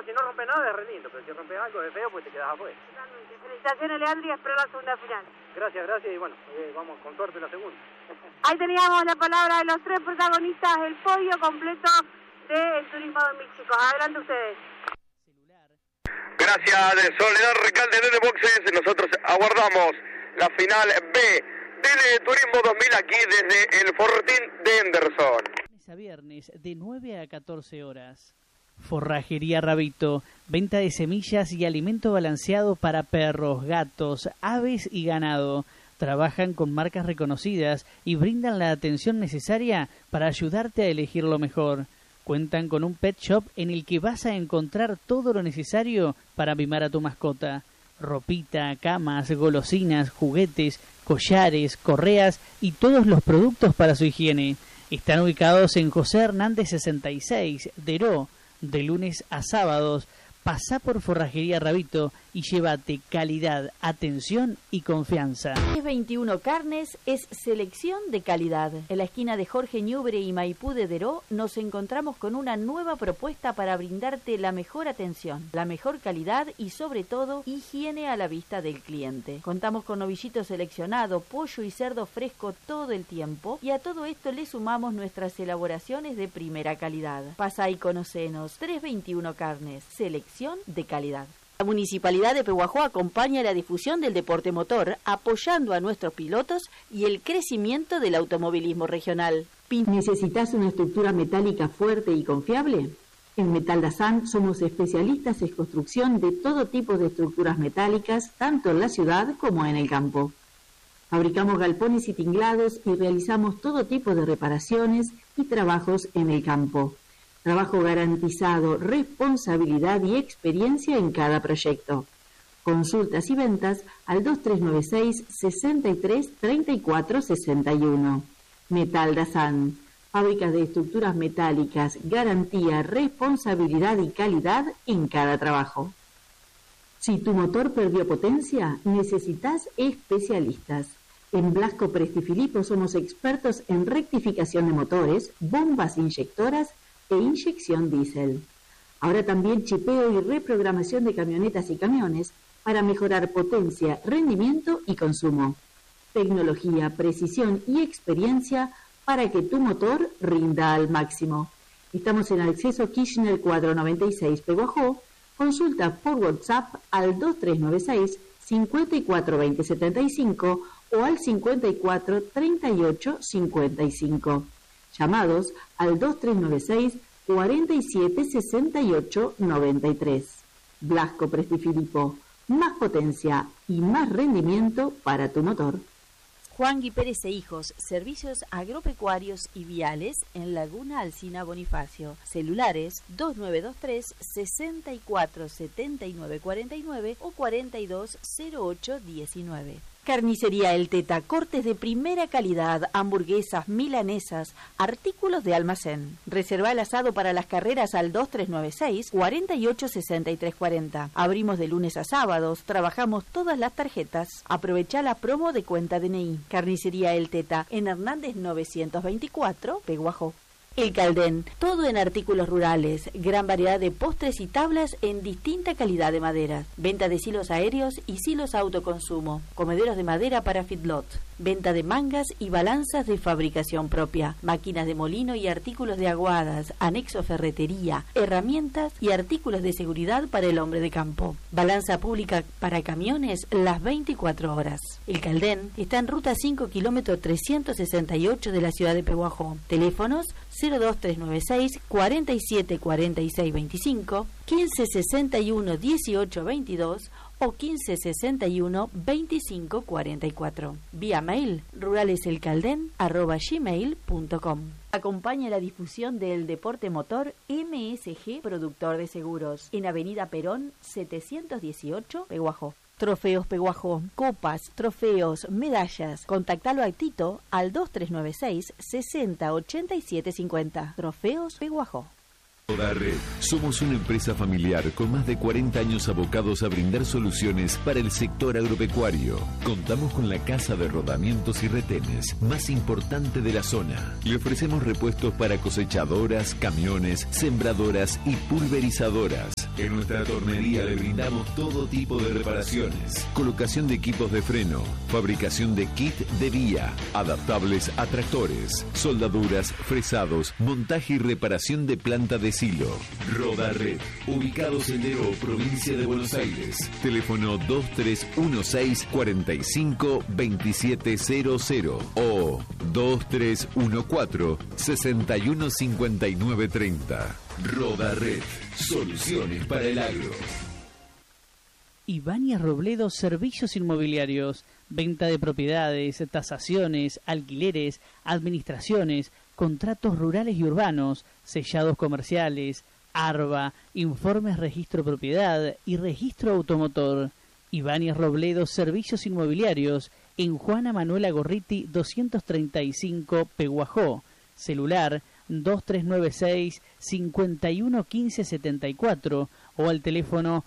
si no rompe nada es re lindo, pero si rompes algo es feo, pues te quedas afuera. Totalmente. Felicitaciones, Leandro, y espero la segunda final. Gracias, y bueno, vamos con suerte la segunda. Ahí teníamos la palabra de los tres protagonistas del podio completo del turismo de México. Adelante ustedes. Gracias, Soledad Recalde de Boxes. Nosotros aguardamos la final B del Turismo 2000 aquí desde el Fortín de Henderson. A viernes de 9 a 14 horas. Forrajería Rabito, venta de semillas y alimento balanceado para perros, gatos, aves y ganado. Trabajan con marcas reconocidas y brindan la atención necesaria para ayudarte a elegir lo mejor. Cuentan con un pet shop en el que vas a encontrar todo lo necesario para mimar a tu mascota. Ropita, camas, golosinas, juguetes, collares, correas y todos los productos para su higiene. Están ubicados en José Hernández 66, Deró, de lunes a sábados. Pasá por Forrajería Rabito y llévate calidad, atención y confianza. 21 Carnes es selección de calidad. En la esquina de Jorge Ñubre y Maipú de Deró nos encontramos con una nueva propuesta para brindarte la mejor atención, la mejor calidad y sobre todo higiene a la vista del cliente. Contamos con novillito seleccionado, pollo y cerdo fresco todo el tiempo y a todo esto le sumamos nuestras elaboraciones de primera calidad. Pasa y conocenos. 321 Carnes, selección de calidad. La Municipalidad de Pehuajó acompaña la difusión del deporte motor, apoyando a nuestros pilotos y el crecimiento del automovilismo regional. ¿Necesitas una estructura metálica fuerte y confiable? En Metal Dazán somos especialistas en construcción de todo tipo de estructuras metálicas, tanto en la ciudad como en el campo. Fabricamos galpones y tinglados y realizamos todo tipo de reparaciones y trabajos en el campo. Trabajo garantizado, responsabilidad y experiencia en cada proyecto. Consultas y ventas al 2396 63 34 61. Metal Dazán, fábrica de estructuras metálicas, garantía, responsabilidad y calidad en cada trabajo. Si tu motor perdió potencia, necesitas especialistas. En Blasco Presti Filippo somos expertos en rectificación de motores, bombas inyectoras e inyección diésel. Ahora también chipeo y reprogramación de camionetas y camiones para mejorar potencia, rendimiento y consumo. Tecnología, precisión y experiencia para que tu motor rinda al máximo. Estamos en Acceso Kirchner 496 Pehuajó. Consulta por WhatsApp al 2396 542075 o al 54 38 55. Llamados al 2396 47 68 93. Blasco Presti Filippo, más potencia y más rendimiento para tu motor. Juan Gui Pérez e Hijos, servicios agropecuarios y viales en Laguna Alsina Bonifacio. Celulares 2923 64 79 49 o 42 08 19. Carnicería El Teta, cortes de primera calidad, hamburguesas, milanesas, artículos de almacén. Reserva el asado para las carreras al 2396 48 63 40. Abrimos de lunes a sábados, trabajamos todas las tarjetas. Aprovecha la promo de cuenta DNI. Carnicería El Teta, en Hernández 924, Pehuajó. El Caldén, todo en artículos rurales, gran variedad de postres y tablas en distinta calidad de madera. Venta de silos aéreos y silos autoconsumo, comederos de madera para feedlot. Venta de mangas y balanzas de fabricación propia, máquinas de molino y artículos de aguadas, anexo ferretería, herramientas y artículos de seguridad para el hombre de campo. Balanza pública para camiones las 24 horas. El Caldén está en ruta 5 kilómetro 368 de la ciudad de Pehuajó. Teléfonos 02396 47 46 25, 1561 18 22 o 1561 25 44. Vía mail ruraleselcalden@gmail.com. Acompaña la difusión del deporte motor MSG Productor de Seguros en Avenida Perón 718 Pehuajó. Trofeos Pehuajó, copas, trofeos, medallas. Contactalo a Tito al 2396 60 87 50. Trofeos Pehuajó. Toda Red. Somos una empresa familiar con más de 40 años abocados a brindar soluciones para el sector agropecuario. Contamos con la casa de rodamientos y retenes más importante de la zona. Le ofrecemos repuestos para cosechadoras, camiones, sembradoras y pulverizadoras. En nuestra tornería le brindamos todo tipo de reparaciones, colocación de equipos de freno, fabricación de kit de vía, adaptables a tractores, soldaduras, fresados, montaje y reparación de planta de silo. Rodared, ubicado Sendero, provincia de Buenos Aires. Teléfono 2316 45 2700 o 2314 61 59 30. Rodared, soluciones para el agro. Ibáñez Robledo Servicios Inmobiliarios, venta de propiedades, tasaciones, alquileres, administraciones, contratos rurales y urbanos, sellados comerciales, ARBA, informes registro propiedad y registro automotor. Ibáñez Robledo Servicios Inmobiliarios en Juana Manuela Gorriti 235 Peguajó. Celular 2396 511574 o al teléfono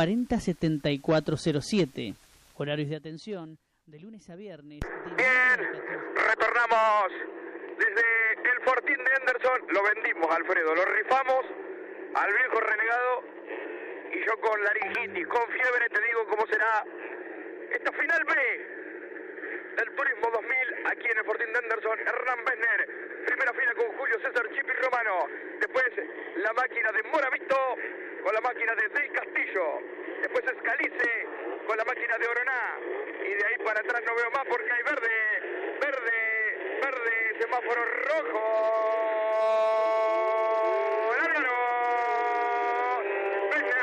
407407. Horarios de atención de lunes a viernes. Bien, retornamos desde el Fortín de Henderson. Lo vendimos, Alfredo, lo rifamos al viejo renegado. Y yo con laringitis, con fiebre, te digo cómo será esta final B del Turismo 2000 aquí en el Fortín de Henderson. Hernán Besner, primera fila con Julio César Chipi Romano. Después la máquina de Moravito con la máquina de Del Castillo. Después Escalice con la máquina de Oroná. Y de ahí para atrás no veo más porque hay verde, semáforo rojo. ¡Lárgalo! Besner.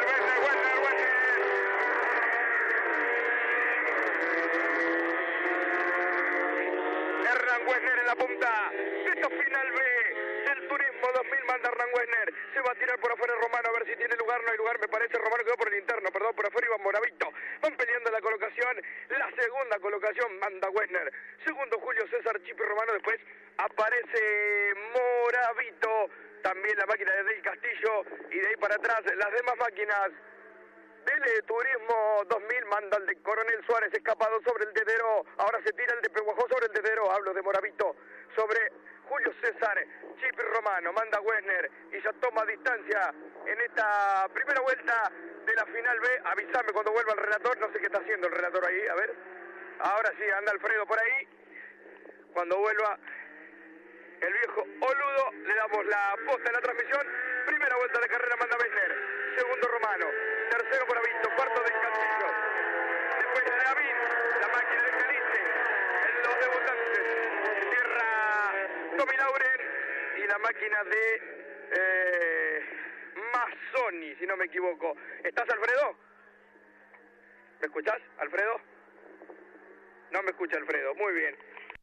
Hernán Wessner en la punta. Esta final B del Turismo 2000 manda Hernán Wessner. Se va a tirar por afuera Romano a ver si tiene lugar. No hay lugar, me parece. Romano quedó por el interno, perdón, por afuera iba Moravito. Van peleando la colocación. La segunda colocación manda Wessner. Segundo Julio César Chipi Romano. Después aparece Moravito. También la máquina de Del Castillo. Y de ahí para atrás las demás máquinas del Turismo 2000 manda el de Coronel Suárez escapado sobre el dedero. Ahora se tira el de Peguajó sobre el dedero. Hablo de Moravito sobre Julio César Chipi Romano. Manda Wessner y ya toma distancia en esta primera vuelta de la final B. Avísame cuando vuelva el relator. No sé qué está haciendo el relator ahí. A ver. Ahora sí, anda Alfredo por ahí. Cuando vuelva el viejo Oludo, le damos la posta de la transmisión. Primera vuelta de carrera manda Wessner. Segundo Romano. Tercero Moravito. Cuarto Del Castillo. Después David, la máquina de Calice. Los debutantes. Cierra Tommy Lauren y la máquina de Mazzoni, si no me equivoco. ¿Estás, Alfredo? ¿Me escuchás, Alfredo? No me escucha Alfredo. Muy bien.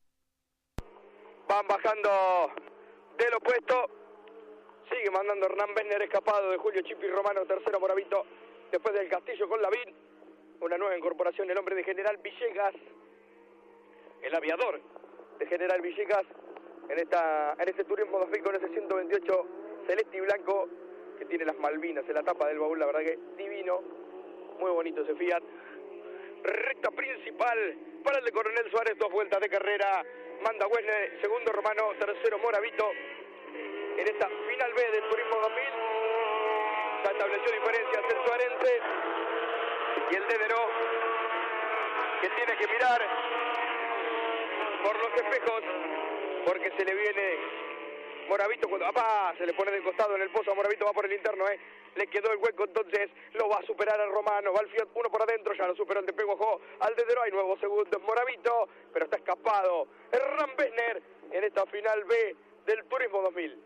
Van bajando del opuesto. Sigue mandando Hernán Besner escapado de Julio Chipi Romano. Tercero Moravito. Después Del Castillo con Lavín. Una nueva incorporación, el hombre de General Villegas. El aviador de General Villegas. En este Turismo 2000 con ese 128 celeste y blanco. Que tiene las Malvinas en la tapa del baúl. La verdad que divino. Muy bonito ese Fiat. Recta principal para el de Coronel Suárez. 2 vueltas de carrera. Manda Wessner, segundo Romano, tercero Moravito. En esta final B del Turismo 2000 ya estableció diferencias el suarense y el dedero, que tiene que mirar por los espejos porque se le viene Moravito cuando se le pone del costado en el pozo a Moravito. Va por el interno, le quedó el hueco, entonces lo va a superar a Romano. Va el Fiat, uno por adentro, ya lo superó el de Peguajó al dedero. Hay nuevos segundos Moravito, pero está escapado Hernán Besner en esta final B del Turismo 2000.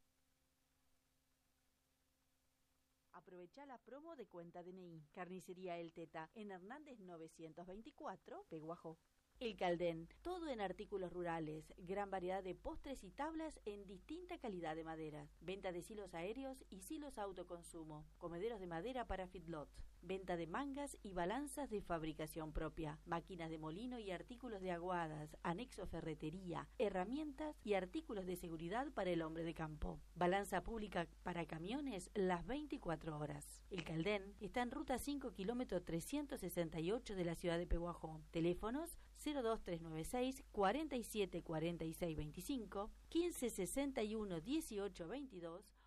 Aprovecha la promo de cuenta DNI. Carnicería El Teta en Hernández 924, Peguajó. El Caldén, todo en artículos rurales, gran variedad de postres y tablas en distinta calidad de maderas, venta de silos aéreos y silos autoconsumo, comederos de madera para feedlot, venta de mangas y balanzas de fabricación propia, máquinas de molino y artículos de aguadas, anexo ferretería, herramientas y artículos de seguridad para el hombre de campo, balanza pública para camiones las 24 horas. El Caldén está en ruta 5 kilómetro 368 de la ciudad de Peguajó. Teléfonos 02396 47 46 25, 15 61 18 22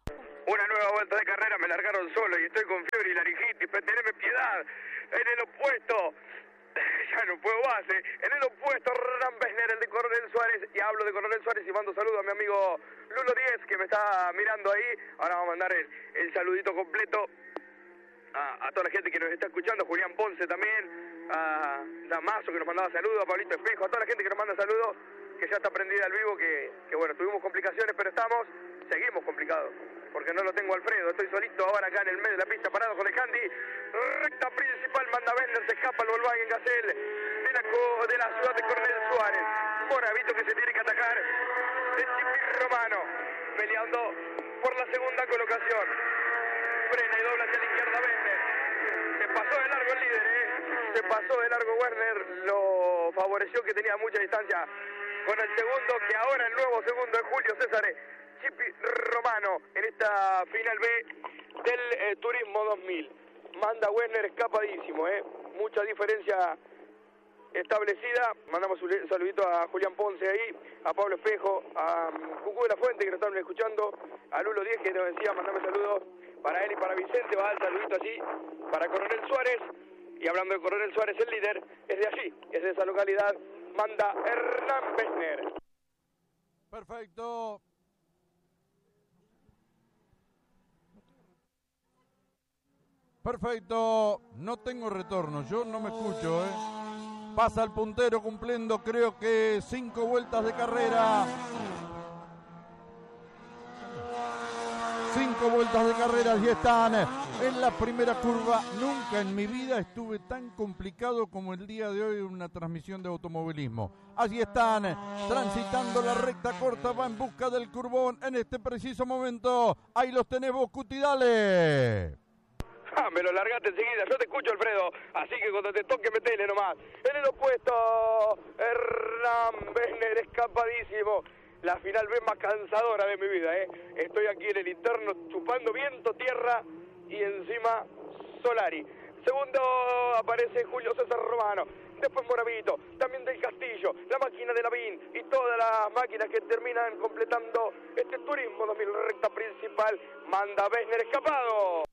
Una nueva vuelta de carrera, me largaron solo y estoy con fiebre y laringitis, pero teneme piedad. En el opuesto, ya no puedo más, en el opuesto, Hernán Bessner, el de Coronel Suárez, y hablo de Coronel Suárez y mando saludos a mi amigo Lulo 10, que me está mirando ahí. Ahora vamos a mandar el saludito completo a toda la gente que nos está escuchando, Julián Ponce también, a Damaso que nos mandaba saludos, a Pablito Espejo, a toda la gente que nos manda saludos, que ya está prendida al vivo, que bueno, tuvimos complicaciones, pero seguimos complicados, porque no lo tengo Alfredo, estoy solito ahora acá en el medio de la pista, parado con el Candy, recta principal, manda Bessner, se escapa el Volkswagen Gazelle de la ciudad de Coronel Suárez, Moravito que se tiene que atacar, el Chipi Romano, peleando por la segunda colocación, frena y dobla hacia la izquierda Bessner, se pasó de largo el líder, se pasó de largo Werner, lo favoreció que tenía mucha distancia con el segundo, que ahora el nuevo segundo es Julio César Chipi Romano en esta final B del Turismo 2000. Manda Werner escapadísimo, mucha diferencia establecida. Mandamos un saludito a Julián Ponce ahí, a Pablo Espejo, a Cucú de la Fuente que nos están escuchando, a Lulo 10 que nos decía mandame saludos para él y para Vicente, va el saludito allí para Coronel Suárez. Y hablando de Coronel Suárez, el líder es de allí, es de esa localidad, manda Hernán Bessner. Perfecto. Perfecto, no tengo retorno, yo no me escucho, Pasa el puntero cumpliendo creo que 5 vueltas de carrera. 5 vueltas de carrera y están en la primera curva. Nunca en mi vida estuve tan complicado como el día de hoy en una transmisión de automovilismo. Allí están, transitando la recta corta, va en busca del curvón en este preciso momento. Ahí los tenemos, Cuti, dale. Me lo largaste enseguida, yo te escucho Alfredo, así que cuando te toque metele nomás. En el opuesto, Hernán Bessner escapadísimo. La final B más cansadora de mi vida, Estoy aquí en el interno chupando viento, tierra y encima Solari. Segundo aparece Julio César Romano, después Moravito, también del Castillo, la máquina de Lavín y todas las máquinas que terminan completando este Turismo 2000 recta principal. Manda Bessner escapado.